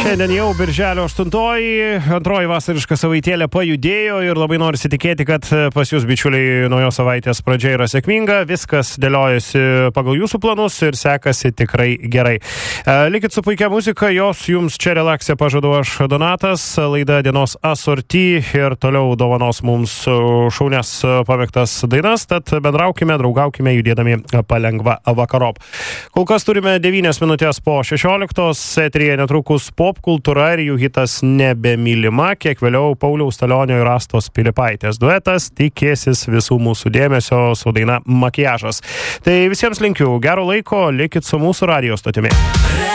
Šiandien jau birželio 8, antroji vasariška savaitėlė pajudėjo ir labai norisi tikėti, kad pas jūs, bičiuliai, naujos savaitės pradžia yra sėkminga, viskas dėliojasi pagal jūsų planus ir sekasi tikrai gerai. Likit su puikia muzika, jos jums čia relaksė pažadu aš Donatas, laida dienos asorty ir toliau dovanos mums šaunias pamėgtas dainas, tad bendraukime, draugaukime, judėdami palengva vakarop. Kol kas turime 9 minutės po 16, eteryje netrukus popkultūra ir jų hitas Nebemylima, kiek vėliau Pauliaus Stalionio ir Astos Pilipaitės duetas tikėsis visų mūsų dėmesio su daina Makiažas. Tai visiems linkiu gero laiko, likit su mūsų radijo stotimi.